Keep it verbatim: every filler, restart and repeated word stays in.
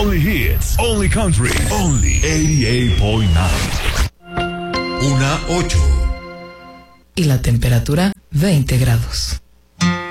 Only hits, only country, only ochenta y ocho punto nueve. Una ocho. Y la temperatura veinte grados.